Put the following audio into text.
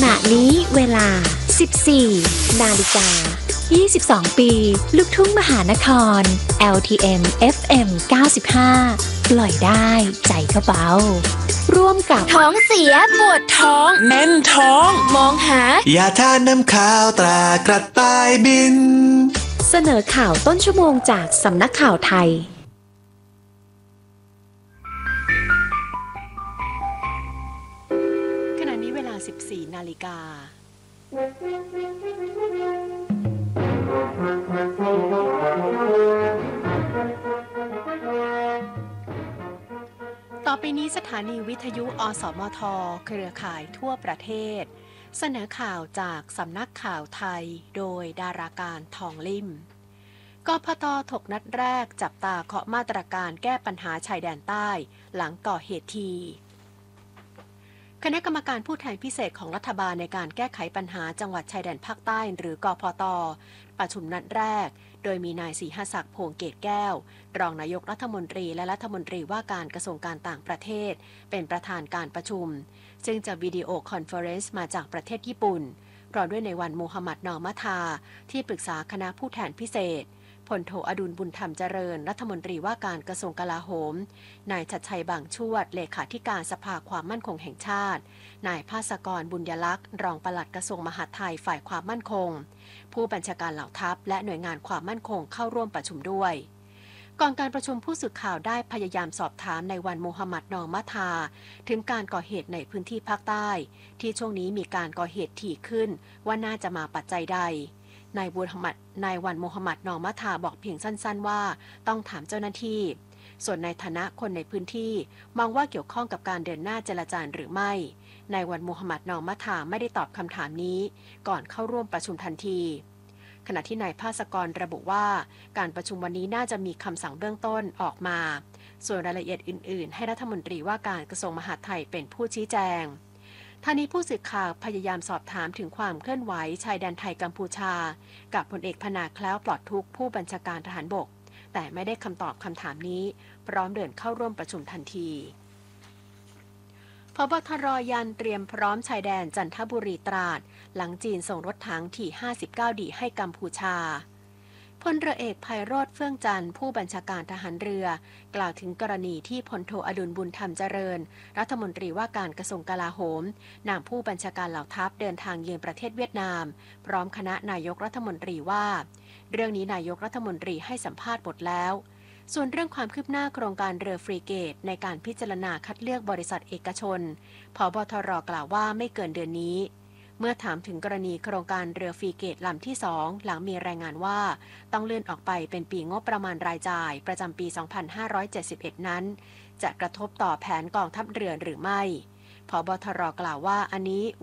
ณะนี้เวลา 14 นาฬิกา 22 ปี ลูกทุ่งมหานคร LTM FM 95 ปล่อยได้ใจก็เบาร่วมกับท้องเสียปวดท้องแน่นท้องมองหายาทานน้ำข้าวตรากระต่ายบินเสนอข่าวต้นชั่วโมงจากสำนักข่าวไทยขณะนี้เวลา 14 นาฬิกาต่อไปนี้สถานีวิทยุอสมทเครือข่ายทั่วประเทศเสนอข่าวจากสำนักข่าวไทยโดยดาราการทองลิ่มกพต.ถกนัดแรกจับตาเคาะมาตรการแก้ปัญหาชายแดนใต้หลังก่อเหตุทีคณะกรรมการผู้แทนพิเศษของรัฐบาลในการแก้ไขปัญหาจังหวัดชายแดนภาคใต้หรือกพต.ประชุมนัดแรกโดยมีนายศรีหศักดิ์พวงเกตแก้วรองนายกรัฐมนตรีและรัฐมนตรีว่าการกระทรวงการต่างประเทศเป็นประธานการประชุมซึ่งจะวิดีโอคอนเฟอเรนซ์มาจากประเทศญี่ปุ่นพร้อมด้วยในวันมูฮัมหมัดนอมะทาที่ปรึกษาคณะผู้แทนพิเศษพลโทอดุลบุญธรรมเจริญรัฐมนตรีว่าการกระทรวงกลาโหมนายชัดชัยบางชวดเลขาธิการสภาความมั่นคงแห่งชาตินายภาสกรบุญยลักษณ์รองปลัดกระทรวงมหาดไทยฝ่ายความมั่นคงผู้บัญชาการเหล่าทัพและหน่วยงานความมั่นคงเข้าร่วมประชุมด้วยก่อนการประชุมผู้สื่อข่าวได้พยายามสอบถามในวันมูฮัมหมัดนอมะทาถึงการก่อเหตุในพื้นที่ภาคใต้ที่ช่วงนี้มีการก่อเหตุถี่ขึ้นว่าน่าจะมาปัจจัยใดนายวันมูฮัมหมัดนอมะทาบอกเพียงสั้นๆว่าต้องถามเจ้าหน้าที่ส่วนในฐานะคนในพื้นที่มองว่าเกี่ยวข้องกับการเดินหน้าเจรจาหรือไม่นายวันมูฮัมหมัดนอมะทาไม่ได้ตอบคำถามนี้ก่อนเข้าร่วมประชุมทันทีขณะที่นายภาสกรระบุว่าการประชุมวันนี้น่าจะมีคำสั่งเบื้องต้นออกมาส่วนรายละเอียดอื่นๆให้รัฐมนตรีว่าการกระทรวงมหาดไทยเป็นผู้ชี้แจงท่านี้ผู้สื่อข่าวพยายามสอบถามถึงความเคลื่อนไหวชายแดนไทยกัมพูชากับพลเอกพนาแคล้วปลอดทุกข์ผู้บัญชาการทหารบกแต่ไม่ได้คำตอบคำถามนี้พร้อมเดินเข้าร่วมประชุมทันทีผบ.ทร.ยันเตรียมพร้อมชายแดนจันทบุรีตราดหลังจีนส่งรถถังที่59ดีให้กัมพูชาพลเรือเอกไพโรจน์เฟื่องจันทร์ผู้บัญชาการทหารเรือกล่าวถึงกรณีที่พลโทอดุลบุญธรรมเจริญรัฐมนตรีว่าการกระทรวงกลาโหมนำผู้บัญชาการเหล่าทัพเดินทางเยือนประเทศเวียดนามพร้อมคณะนายกรัฐมนตรีว่าเรื่องนี้นายกรัฐมนตรีให้สัมภาษณ์หมดแล้วส่วนเรื่องความคืบหน้าโครงการเรือฟรีเกตในการพิจารณาคัดเลือกบริษัทเอกชนผบ.ทร.กล่าวว่าไม่เกินเดือนนี้เมื่อถามถึงกรณีโครงการเรือฟรีเกตลำที่2หลังมีรายงานว่าต้องเลื่อนออกไปเป็นปีงบประมาณรายจ่ายประจำปี 2571 นั้นจะกระทบต่อแผนกองทัพเรือหรือไม่ผบ.ทร.กล่าวว่าอันนี้